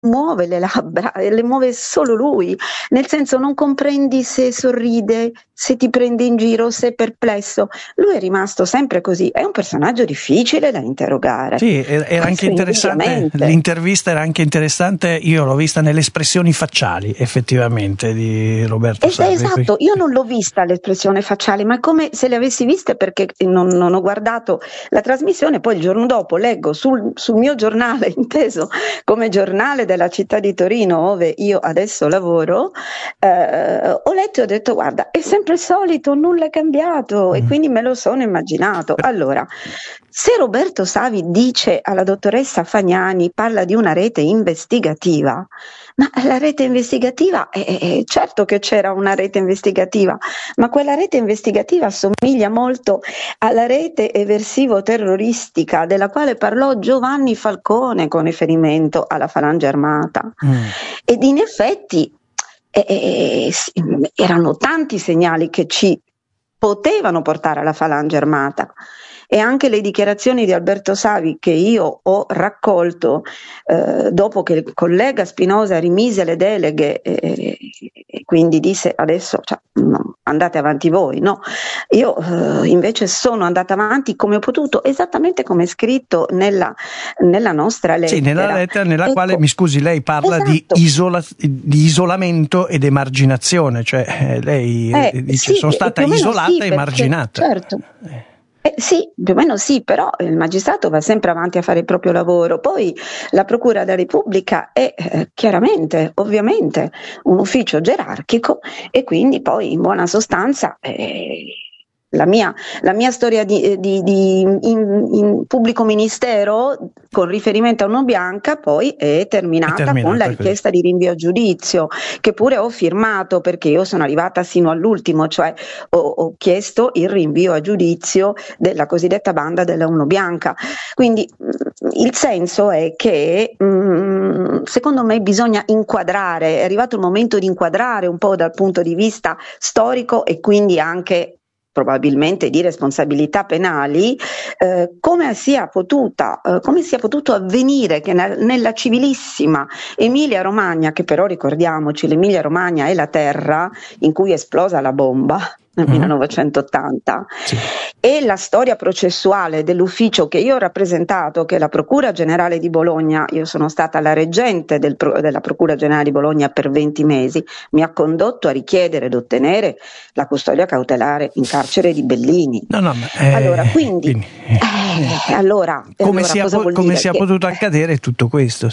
muove le labbra, le muove solo lui, nel senso non comprendi se sorride, se ti prende in giro, se è perplesso. Lui è rimasto sempre così, è un personaggio difficile da interrogare. Sì, era anche interessante, l'intervista era anche interessante, io l'ho vista nelle espressioni facciali effettivamente di Roberto Savi. Esatto, io non l'ho vista l'espressione facciale, ma è come se le avessi viste, perché non ho guardato la trasmissione, poi il giorno dopo leggo sul mio giornale, inteso come giornale della città di Torino, dove io adesso lavoro, ho letto e ho detto guarda, è sempre il solito, nulla è cambiato, e quindi me lo sono immaginato. Allora, se Roberto Savi dice alla dottoressa Fagnani, parla di una rete investigativa, ma la rete investigativa, certo che c'era una rete investigativa, ma quella rete investigativa assomiglia molto alla rete eversivo-terroristica della quale parlò Giovanni Falcone con riferimento alla Falange Armata. Ed in effetti erano tanti segnali che ci potevano portare alla Falange Armata. E anche le dichiarazioni di Alberto Savi, che io ho raccolto dopo che il collega Spinosa rimise le deleghe e quindi disse adesso andate avanti voi, no? Io invece sono andata avanti come ho potuto, esattamente come è scritto nella nostra lettera. Sì, nella lettera nella quale, mi scusi, lei parla di isolamento ed emarginazione, cioè lei dice sono stata isolata e emarginata. Certo. Sì, più o meno sì, però il magistrato va sempre avanti a fare il proprio lavoro. Poi la Procura della Repubblica è chiaramente, ovviamente, un ufficio gerarchico, e quindi poi in buona sostanza la mia storia in pubblico ministero con riferimento a Uno Bianca poi è terminata con la richiesta di rinvio a giudizio, che pure ho firmato, perché io sono arrivata sino all'ultimo, cioè ho chiesto il rinvio a giudizio della cosiddetta banda della Uno Bianca. Quindi il senso è che secondo me bisogna inquadrare, è arrivato il momento di inquadrare un po' dal punto di vista storico e quindi anche probabilmente di responsabilità penali, come sia potuto avvenire che nella civilissima Emilia Romagna, che però ricordiamoci, l'Emilia Romagna è la terra in cui è esplosa la bomba nel 1980, sì. E la storia processuale dell'ufficio che io ho rappresentato, che è la Procura Generale di Bologna, io sono stata la reggente della Procura Generale di Bologna per 20 mesi, mi ha condotto a richiedere ed ottenere la custodia cautelare in carcere di Bellini. Allora, quindi come sia potuto accadere tutto questo?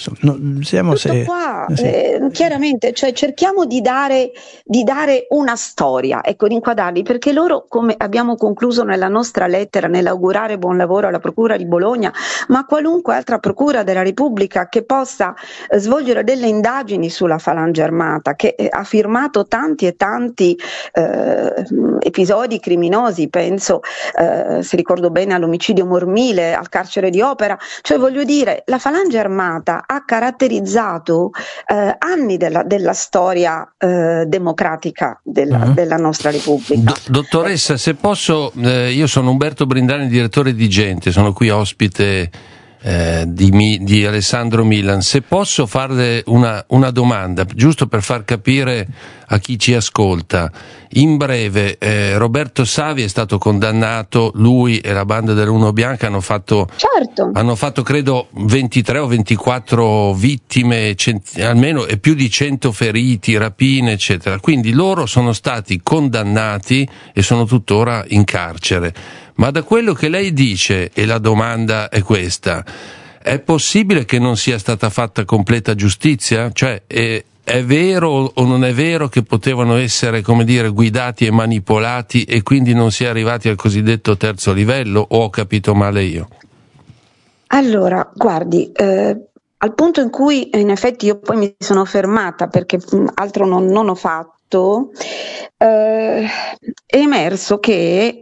Chiaramente, cioè cerchiamo di dare una storia, ecco, di inquadrarli, perché loro, come abbiamo concluso nella nostra lettera, nell'augurare buon lavoro alla Procura di Bologna, ma qualunque altra Procura della Repubblica che possa svolgere delle indagini sulla Falange Armata, che ha firmato tanti e tanti episodi criminosi, penso, se ricordo bene, all'omicidio Mormile, al carcere di Opera, cioè voglio dire, la Falange Armata ha caratterizzato anni della storia democratica della nostra Repubblica. Dottoressa, se posso, io sono Umberto Brindani, direttore di Gente, sono qui ospite di Alessandro Milan. Se posso farle una domanda, giusto per far capire a chi ci ascolta. In breve, Roberto Savi è stato condannato, lui e la banda dell'Uno Bianca hanno fatto credo 23 o 24 vittime, almeno, e più di 100 feriti, rapine, eccetera. Quindi loro sono stati condannati e sono tuttora in carcere. Ma da quello che lei dice, e la domanda è questa, è possibile che non sia stata fatta completa giustizia? Cioè, è vero o non è vero che potevano essere, come dire, guidati e manipolati e quindi non si è arrivati al cosiddetto terzo livello, o ho capito male io? Allora, guardi, al punto in cui in effetti io poi mi sono fermata perché altro non ho fatto, è emerso che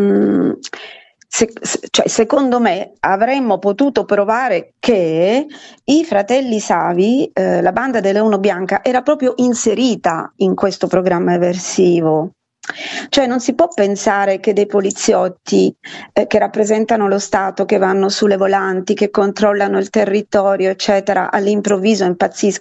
secondo me avremmo potuto provare che i fratelli Savi, la banda della Uno Bianca, era proprio inserita in questo programma eversivo. Cioè non si può pensare che dei poliziotti che rappresentano lo Stato, che vanno sulle volanti, che controllano il territorio, eccetera, all'improvviso impazziscano.